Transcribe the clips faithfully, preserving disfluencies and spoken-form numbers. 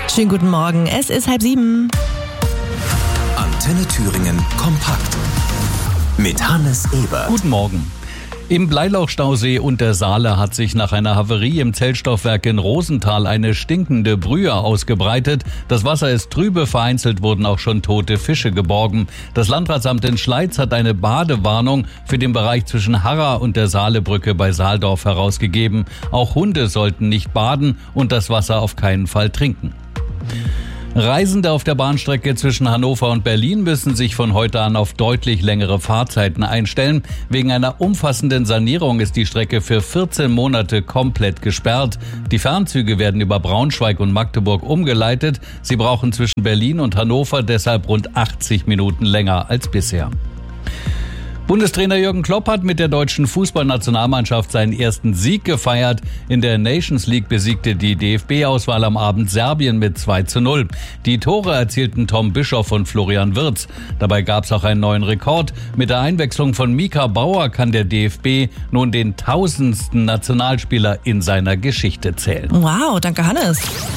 Schönen guten Morgen, es ist halb sieben. Antenne Thüringen kompakt mit Hannes Eber. Guten Morgen. Im Bleilauchstausee und der Saale hat sich nach einer Havarie im Zellstoffwerk in Rosenthal eine stinkende Brühe ausgebreitet. Das Wasser ist trübe, vereinzelt wurden auch schon tote Fische geborgen. Das Landratsamt in Schleiz hat eine Badewarnung für den Bereich zwischen Harra und der Saalebrücke bei Saaldorf herausgegeben. Auch Hunde sollten nicht baden und das Wasser auf keinen Fall trinken. Reisende auf der Bahnstrecke zwischen Hannover und Berlin müssen sich von heute an auf deutlich längere Fahrzeiten einstellen. Wegen einer umfassenden Sanierung ist die Strecke für vierzehn Monate komplett gesperrt. Die Fernzüge werden über Braunschweig und Magdeburg umgeleitet. Sie brauchen zwischen Berlin und Hannover deshalb rund achtzig Minuten länger als bisher. Bundestrainer Jürgen Klopp hat mit der deutschen Fußballnationalmannschaft seinen ersten Sieg gefeiert. In der Nations League besiegte die D F B-Auswahl am Abend Serbien mit zwei zu null. Die Tore erzielten Tom Bischoff und Florian Wirtz. Dabei gab es auch einen neuen Rekord. Mit der Einwechslung von Mika Bauer kann der D F B nun den tausendsten Nationalspieler in seiner Geschichte zählen. Wow, danke Hannes.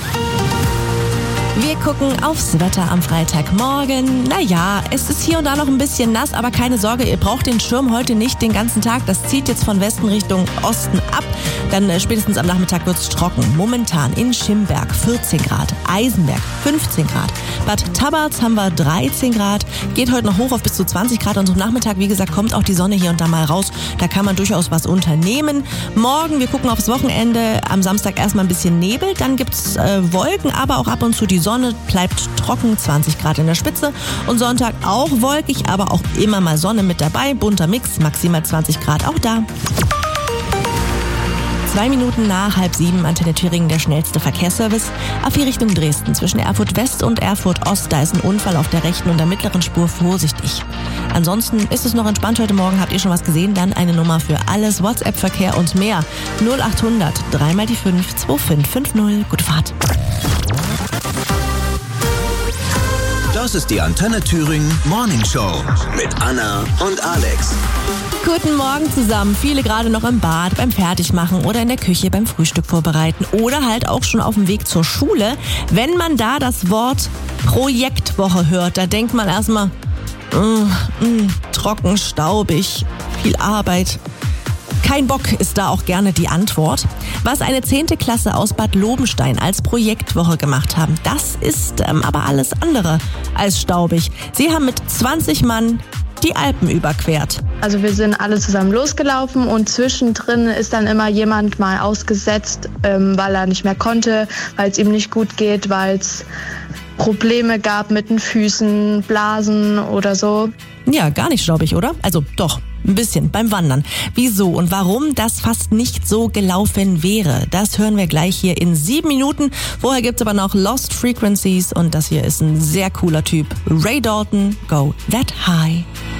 Wir gucken aufs Wetter am Freitagmorgen. Naja, es ist hier und da noch ein bisschen nass, aber keine Sorge, ihr braucht den Schirm heute nicht den ganzen Tag. Das zieht jetzt von Westen Richtung Osten ab. Dann äh, spätestens am Nachmittag wird's trocken. Momentan in Schimberg vierzehn Grad, Eisenberg fünfzehn Grad, Bad Tabarz haben wir dreizehn Grad, geht heute noch hoch auf bis zu zwanzig Grad und zum Nachmittag, wie gesagt, kommt auch die Sonne hier und da mal raus. Da kann man durchaus was unternehmen. Morgen, wir gucken aufs Wochenende, am Samstag erstmal ein bisschen Nebel, dann gibt's äh, Wolken, aber auch ab und zu die Sonne, bleibt trocken, zwanzig Grad in der Spitze und Sonntag auch wolkig, aber auch immer mal Sonne mit dabei, bunter Mix, maximal zwanzig Grad auch da. Zwei Minuten nach halb sieben, Antenne Thüringen, der schnellste Verkehrsservice. A vier Richtung Dresden, zwischen Erfurt West und Erfurt Ost, da ist ein Unfall auf der rechten und der mittleren Spur, vorsichtig. Ansonsten ist es noch entspannt heute Morgen, habt ihr schon was gesehen? Dann eine Nummer für alles, WhatsApp-Verkehr und mehr. null achthundert, drei mal die fünf, zwei fünf fünf null. Gute Fahrt. Das ist die Antenne Thüringen Morning Show mit Anna und Alex. Guten Morgen zusammen. Viele gerade noch im Bad, beim Fertigmachen oder in der Küche beim Frühstück vorbereiten oder halt auch schon auf dem Weg zur Schule. Wenn man da das Wort Projektwoche hört, da denkt man erstmal, mm, mm, trocken, staubig, viel Arbeit. Kein Bock ist da auch gerne die Antwort. Was eine zehnte Klasse aus Bad Lobenstein als Projektwoche gemacht haben, das ist ähm, aber alles andere als staubig. Sie haben mit zwanzig Mann die Alpen überquert. Also wir sind alle zusammen losgelaufen und zwischendrin ist dann immer jemand mal ausgesetzt, ähm, weil er nicht mehr konnte, weil es ihm nicht gut geht, weil es Probleme gab mit den Füßen, Blasen oder so. Ja, gar nicht staubig, oder? Also doch. Ein bisschen beim Wandern. Wieso und warum das fast nicht so gelaufen wäre, das hören wir gleich hier in sieben Minuten. Vorher gibt's aber noch Lost Frequencies und das hier ist ein sehr cooler Typ. Ray Dalton, Go That High.